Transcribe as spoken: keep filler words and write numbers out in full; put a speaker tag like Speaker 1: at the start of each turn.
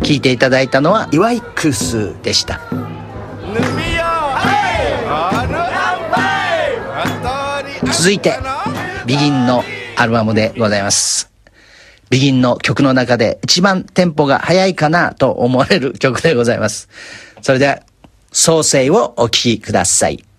Speaker 1: 聴いていただいたのは岩井クースでした。続いてビギンのアルバムでございます。ビギンの曲の中で一番テンポが速いかなと思われる曲でございます。それでは創世をお聴きください。